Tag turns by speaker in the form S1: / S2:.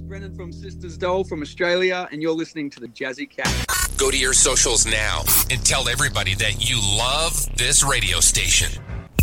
S1: Brennan from Sisters Dole from Australia, and you're listening to the Jazzy Cat.
S2: Go to your socials now and tell everybody that you love this radio station.